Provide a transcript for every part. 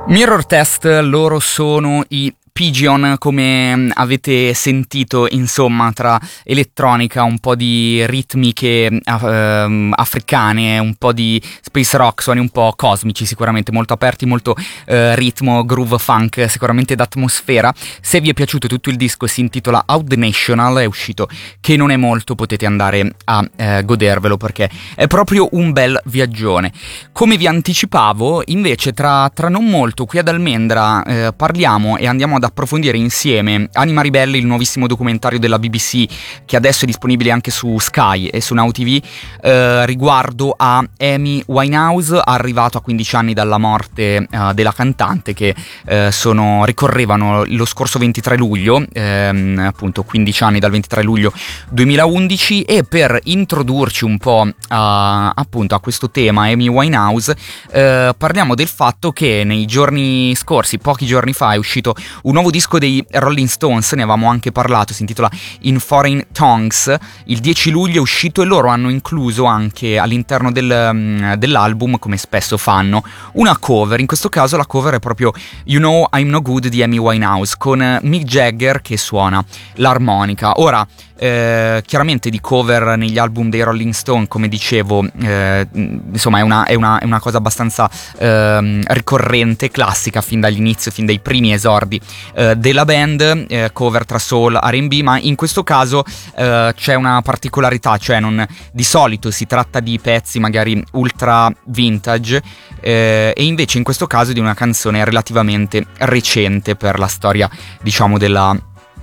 Mirror Test, loro sono i Pigeon, come avete sentito, insomma, tra elettronica, un po' di ritmiche africane, un po' di space rock, suoni un po' cosmici, sicuramente molto aperti, molto ritmo, groove, funk, sicuramente d'atmosfera. Se vi è piaciuto tutto il disco, si intitola Out the National, è uscito che non è molto, potete andare a godervelo perché è proprio un bel viaggione. Come vi anticipavo, invece, tra non molto qui ad Almendra parliamo e andiamo ad approfondire insieme Anima Ribelle, il nuovissimo documentario della BBC che adesso è disponibile anche su Sky e su Now TV, riguardo a Amy Winehouse, arrivato a 15 anni dalla morte della cantante, che ricorrevano lo scorso 23 luglio, appunto 15 anni dal 23 luglio 2011, e per introdurci un po' appunto a questo tema Amy Winehouse, parliamo del fatto che nei giorni scorsi, pochi giorni fa, è uscito un nuovo disco dei Rolling Stones, ne avevamo anche parlato, si intitola In Foreign Tongues. Il 10 luglio è uscito e loro hanno incluso anche all'interno dell'album, come spesso fanno, una cover. In questo caso la cover è proprio You Know I'm No Good di Amy Winehouse, con Mick Jagger che suona l'armonica. Ora, chiaramente di cover negli album dei Rolling Stone, come dicevo, insomma è una cosa abbastanza ricorrente, classica fin dall'inizio, fin dai primi esordi della band, cover tra soul, R&B, ma in questo caso c'è una particolarità, cioè di solito si tratta di pezzi magari ultra vintage, e invece in questo caso di una canzone relativamente recente per la storia, diciamo, della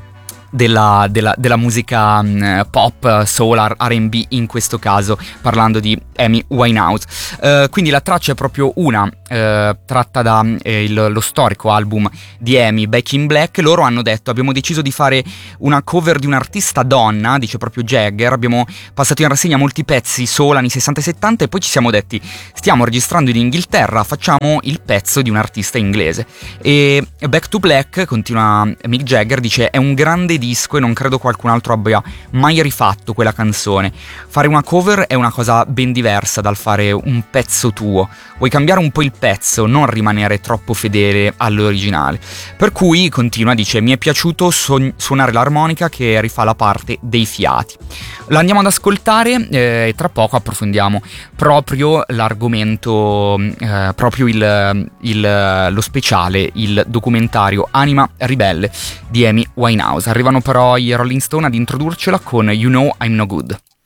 musica pop, soul, R&B, in questo caso parlando di Amy Winehouse. Quindi la traccia è proprio una tratta da lo storico album di Amy, Back in Black. Loro hanno detto: abbiamo deciso di fare una cover di un'artista donna, dice proprio Jagger, abbiamo passato in rassegna molti pezzi soul anni 60 e 70 e poi ci siamo detti stiamo registrando in Inghilterra, facciamo il pezzo di un artista inglese. E Back to Black, continua Mick Jagger, dice: è un grande disco e non credo qualcun altro abbia mai rifatto quella canzone. Fare una cover è una cosa ben diversa dal fare un pezzo tuo, vuoi cambiare un po' il pezzo, non rimanere troppo fedele all'originale. Per cui, continua, dice: mi è piaciuto suonare l'armonica che rifà la parte dei fiati. La andiamo ad ascoltare e tra poco approfondiamo proprio l'argomento, proprio lo speciale, il documentario Anima Ribelle di Amy Winehouse. Arrivano però i Rolling Stone ad introdurcela con You Know I'm No Good.